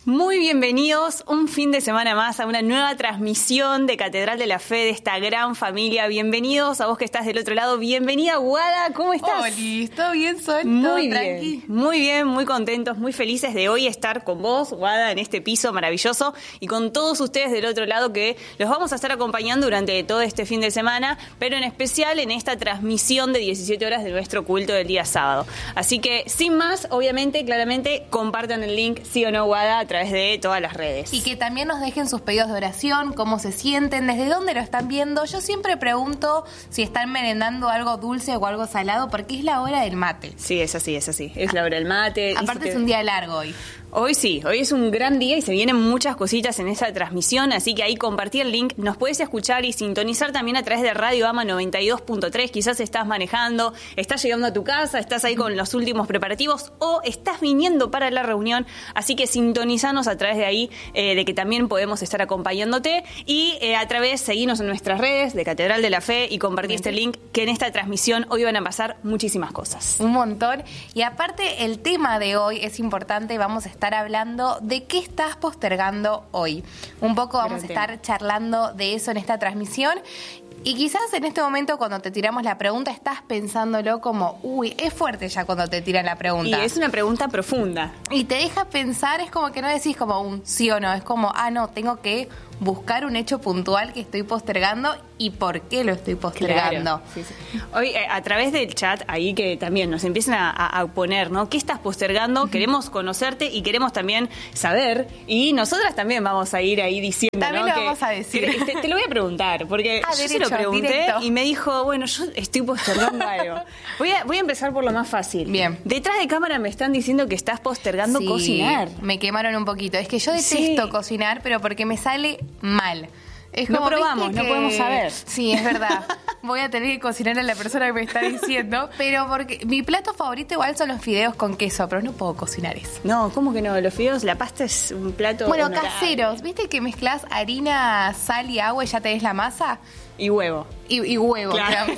Muy bienvenidos un fin de semana más a una nueva transmisión de Catedral de la Fe de esta gran familia. Bienvenidos a vos que estás del otro lado. Bienvenida, Guada, ¿cómo estás? Oli, ¿todo bien, Sol? Muy ¿Todo bien, tranqui? muy bien, muy contentos, muy felices de hoy estar con vos, Guada, en este piso maravilloso y con todos ustedes del otro lado que los vamos a estar acompañando durante todo este fin de semana, pero en especial en esta transmisión de 17 horas de nuestro culto del día sábado. Así que, sin más, obviamente, claramente, compartan el link, sí o no, Guada, a través de todas las redes. Y que también nos dejen sus pedidos de oración, cómo se sienten, desde dónde lo están viendo. Yo siempre pregunto si están merendando algo dulce o algo salado, porque es la hora del mate. Sí, es así, es así. Es la hora del mate. Aparte es un día largo hoy. Hoy sí, hoy es un gran día y se vienen muchas cositas en esta transmisión, así que ahí compartí el link, nos puedes escuchar y sintonizar también a través de Radio Ama 92.3, quizás estás manejando, estás llegando a tu casa, estás ahí con los últimos preparativos o estás viniendo para la reunión, así que sintonizanos a través de ahí, de que también podemos estar acompañándote y a través, seguinos en nuestras redes de Catedral de la Fe y compartí este link, que en esta transmisión hoy van a pasar muchísimas cosas. Un montón. Y aparte el tema de hoy es importante, vamos a estar hablando de qué estás postergando hoy. Un poco vamos a estar charlando de eso en esta transmisión. Y quizás en este momento cuando te tiramos la pregunta estás pensándolo como, uy, es fuerte ya cuando te tiran la pregunta. Y es una pregunta profunda. Y te deja pensar, es como que no decís como un sí o no, es como, no, tengo que buscar un hecho puntual que estoy postergando y por qué lo estoy postergando. Claro. Sí, sí. Hoy, a través del chat, ahí que también nos empiezan a poner, ¿no? ¿Qué estás postergando? Queremos conocerte y queremos también saber, y nosotras también vamos a ir ahí diciendo, también ¿no? lo vamos a decir. Te lo voy a preguntar, porque yo se lo pregunté directo. Y me dijo, bueno, yo estoy postergando algo. Voy a empezar por lo más fácil. Bien. Detrás de cámara me están diciendo que estás postergando cocinar. Me quemaron un poquito. Es que yo detesto cocinar, pero porque me sale mal. Es como, no probamos, no podemos saber. Sí, es verdad. Voy a tener que cocinar a la persona que me está diciendo, pero porque mi plato favorito igual son los fideos con queso, pero no puedo cocinar eso. No, ¿cómo que no? Los fideos, la pasta es un plato bueno, honorable. Caseros. ¿Viste que mezclas harina, sal y agua y ya tenés la masa? Y huevo. Y huevo, claro.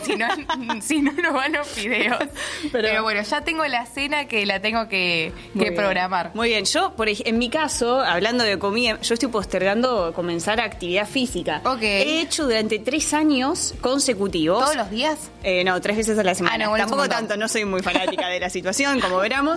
Si no, no van los fideos. Pero bueno, ya tengo la cena que la tengo que programar. Muy bien, yo, en mi caso, hablando de comida, yo estoy postergando comenzar actividad física. He hecho durante 3 años consecutivos. ¿Todos los días? No, 3 veces a la semana. No, bueno, tampoco tanto, no soy muy fanática de la situación, como veremos.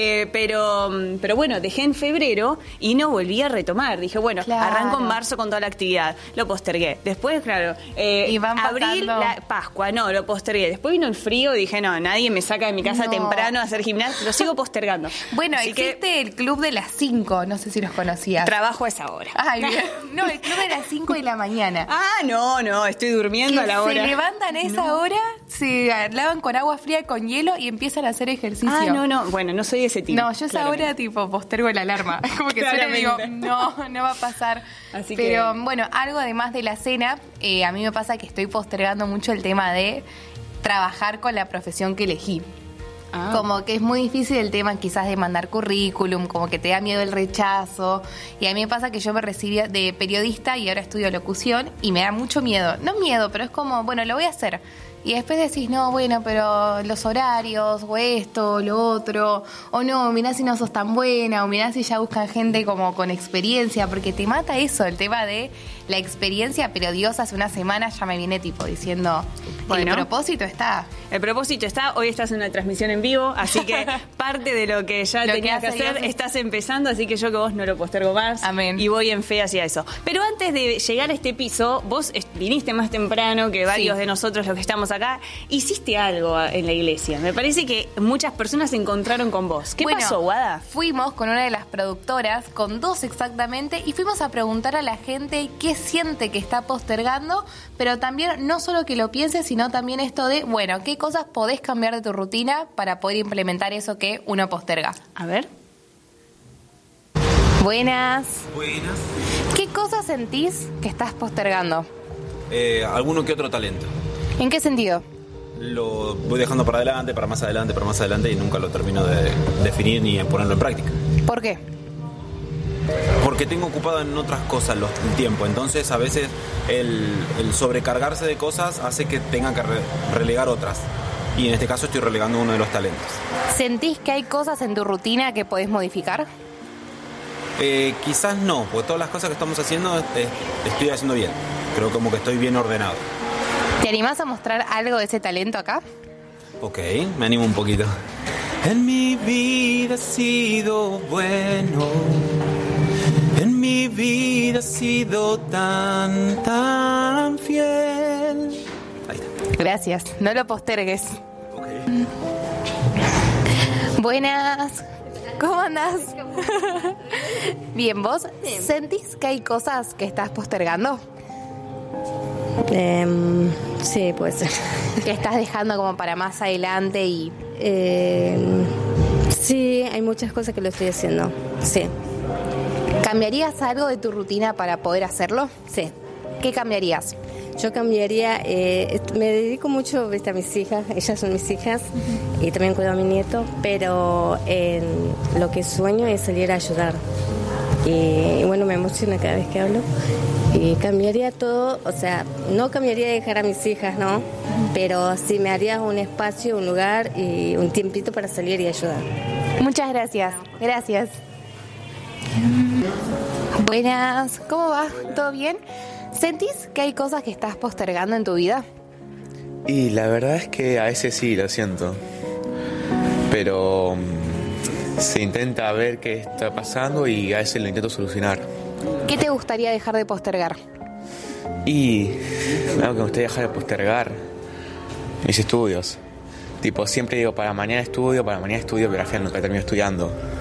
Pero bueno, dejé en febrero y no volví a retomar. Dije, bueno, arranco en marzo con toda la actividad. Lo postergué. Después, claro, y van abril, Pascua, no, lo postergué. Después vino el frío, dije, no, nadie me saca de mi casa temprano a hacer gimnasia. Lo sigo postergando. Bueno, así existe el club de las 5, no sé si los conocías. Trabajo a esa hora. Ay, bien. No, el club de las 5 de la mañana. No, estoy durmiendo a la hora. Se levantan a esa hora, se lavan con agua fría, con hielo y empiezan a hacer ejercicio. No, bueno, no soy ese tipo. No, yo esa hora tipo postergo la alarma. Es como que suena y digo, no va a pasar. Pero bueno, algo además de la cena, a mí me pasa que estoy postergando mucho el tema de trabajar con la profesión que elegí. Como que es muy difícil el tema quizás de mandar currículum, como que te da miedo el rechazo. Y a mí me pasa que yo me recibí de periodista y ahora estudio locución y me da mucho miedo. No miedo, pero es como, bueno, lo voy a hacer. Y después decís, no, bueno, pero los horarios, o esto, o lo otro, o no, mirá si no sos tan buena, o mirá si ya buscan gente como con experiencia, porque te mata eso, el tema de la experiencia, pero Dios hace una semana ya me viene tipo diciendo, bueno, el propósito está. El propósito está, hoy estás en una transmisión en vivo, así que parte de lo que ya tenías que hacer, estás empezando, así que yo que vos no lo postergo más. Amén. Y voy en fe hacia eso. Pero antes de llegar a este piso, vos viniste más temprano que varios de nosotros los que estamos acá, hiciste algo en la iglesia. Me parece que muchas personas se encontraron con vos. ¿Qué pasó, Guada? Fuimos con una de las productoras, con 2 exactamente, y fuimos a preguntar a la gente qué siente que está postergando, pero también no solo que lo piense, sino también esto de, bueno, qué cosas podés cambiar de tu rutina para poder implementar eso que uno posterga. A ver. Buenas. ¿Qué cosas sentís que estás postergando? Alguno que otro talento. ¿En qué sentido? Lo voy dejando para adelante, para más adelante y nunca lo termino de definir ni ponerlo en práctica. ¿Por qué? Porque tengo ocupado en otras cosas el tiempo, entonces a veces el sobrecargarse de cosas hace que tenga que relegar otras. Y en este caso estoy relegando uno de los talentos. ¿Sentís que hay cosas en tu rutina que podés modificar? Quizás no, porque todas las cosas que estamos haciendo estoy haciendo bien. Creo como que estoy bien ordenado. ¿Te animás a mostrar algo de ese talento acá? Ok, me animo un poquito. En mi vida ha sido bueno. En mi vida ha sido tan fiel. Ahí está. Gracias, no lo postergues. Okay. Buenas, ¿cómo andás? Bien, ¿vos sentís que hay cosas que estás postergando? Sí, puede ser. Que estás dejando como para más adelante y... Sí, hay muchas cosas que lo estoy haciendo, sí. ¿Cambiarías algo de tu rutina para poder hacerlo? Sí. ¿Qué cambiarías? Yo cambiaría, me dedico mucho, ¿viste?, a mis hijas, ellas son mis hijas, y también cuido a mi nieto, pero lo que sueño es salir a ayudar. Y bueno, me emociona cada vez que hablo. Y cambiaría todo, o sea, no cambiaría de dejar a mis hijas, ¿no? Pero sí me haría un espacio, un lugar y un tiempito para salir y ayudar. Muchas gracias. Gracias. Buenas, ¿cómo va? ¿Todo bien? ¿Sentís que hay cosas que estás postergando en tu vida? Y la verdad es que a veces sí, lo siento. Pero se intenta ver qué está pasando y a veces lo intento solucionar. ¿Qué te gustaría dejar de postergar? Y algo que me gustaría dejar de postergar, mis estudios. Tipo, siempre digo, para mañana estudio, pero al final nunca termino estudiando.